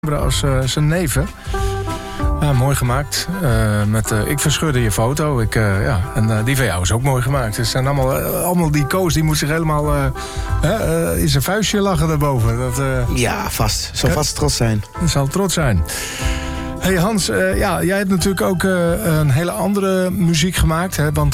als zijn neven. Ja, mooi gemaakt. Ik verscheurde je foto. En die van jou is ook mooi gemaakt. Het zijn allemaal die Koos, die moet zich helemaal in zijn vuistje lachen daarboven. Ja, vast. Zal vast trots zijn. Zal trots zijn. Hey Hans, jij hebt natuurlijk ook een hele andere muziek gemaakt. Hè? Want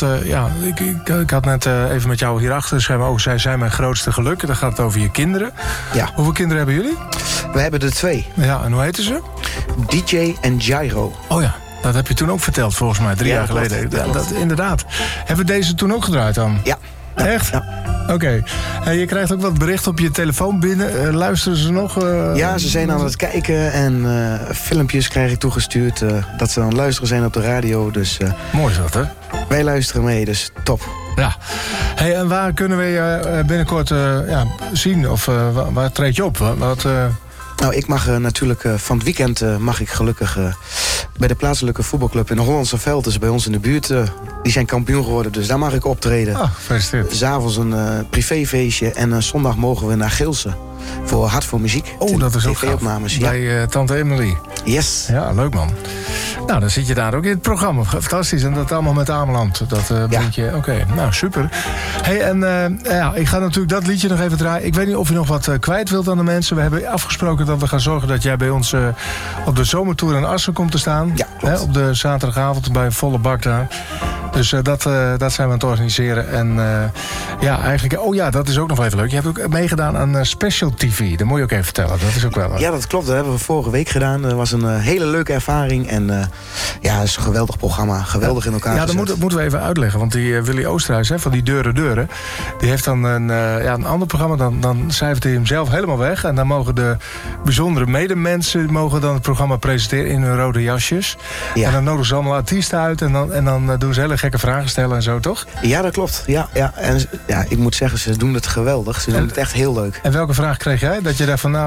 ik had net even met jou hierachter geschreven. Oh, zij zijn mijn grootste geluk. Dan gaat het over je kinderen. Ja. Hoeveel kinderen hebben jullie? We hebben er 2. Ja, en hoe heten ze? DJ en Gyro. Oh ja, dat heb je toen ook verteld volgens mij, 3 jaar geleden. Dat, inderdaad. Hebben we deze toen ook gedraaid dan? Ja. Echt? Ja. Oké. Je krijgt ook wat berichten op je telefoon binnen. Luisteren ze nog? Ja, ze zijn aan het kijken en filmpjes krijg ik toegestuurd. Dat ze aan het luisteren zijn op de radio. Dus, mooi is dat, hè? Wij luisteren mee, dus top. Ja. Hey, en waar kunnen we je binnenkort zien? Of waar treed je op? Nou, ik mag natuurlijk van het weekend mag ik gelukkig bij de plaatselijke voetbalclub in de Hollandse Veld, dus bij ons in de buurt. Die zijn kampioen geworden, dus daar mag ik optreden. Ah, gefeliciteerd. 'S Avonds een privéfeestje en zondag mogen we naar Gilsen voor Hart voor Muziek. Oh, dat is ook gaaf. opnames. Bij tante Emily. Yes. Ja, leuk man. Nou, dan zit je daar ook in het programma. Fantastisch. En dat allemaal met Ameland. Dat beetje. Oké, nou super. Hey, en ik ga natuurlijk dat liedje nog even draaien. Ik weet niet of je nog wat kwijt wilt aan de mensen. We hebben afgesproken dat we gaan zorgen dat jij bij ons op de zomertour in Assen komt te staan. Ja, klopt. Op de zaterdagavond bij een volle bak daar. Dus dat zijn we aan het organiseren. En eigenlijk... Oh ja, dat is ook nog even leuk. Je hebt ook meegedaan aan Special TV. Dat moet je ook even vertellen. Dat is ook wel... Ja, dat klopt. Dat hebben we vorige week gedaan. Dat was een hele leuke ervaring. En het is een geweldig programma. Geweldig in elkaar gezet. Ja, dat moeten we even uitleggen. Want die Willy Oosterhuis, van die Deuren... die heeft dan een ander programma. Dan cijfert hij hem zelf helemaal weg. En dan mogen de bijzondere medemensen dan het programma presenteren in hun rode jasjes. Ja. En dan nodigen ze allemaal artiesten uit. En dan doen ze hele gekke vragen stellen en zo, toch? Ja, dat klopt. Ja. En ik moet zeggen, ze doen het geweldig. Ze doen het echt heel leuk. En welke vraag kreeg jij? Dat je dacht van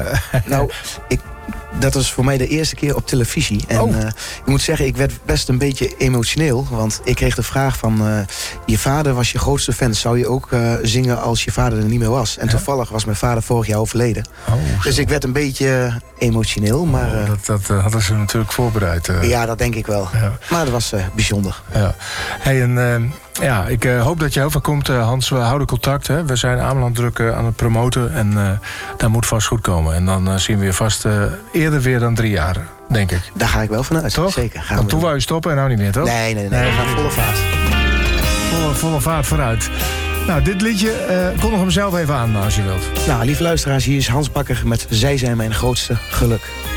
dat was voor mij de eerste keer op televisie. En ik moet zeggen, ik werd best een beetje emotioneel. Want ik kreeg de vraag van... je vader was je grootste fan. Zou je ook zingen als je vader er niet meer was? En toevallig was mijn vader vorig jaar overleden. Dus ik werd een beetje emotioneel. Maar, dat hadden ze natuurlijk voorbereid. Ja, dat denk ik wel. Ja. Maar dat was bijzonder. Ja. Hey, ik hoop dat je heel veel komt, Hans. We houden contact. Hè. We zijn Ameland druk aan het promoten. En dat moet vast goed komen. En dan zien we je vast eerder weer dan 3 jaar, denk ik. Daar ga ik wel vanuit. Toch? Zeker. Want toen wou je stoppen en nou niet meer, toch? Nee. We gaan volle vaart. Volle vaart vooruit. Nou, dit liedje, kondig hem zelf even aan als je wilt. Nou, lieve luisteraars, hier is Hans Bakker met Zij zijn mijn grootste geluk.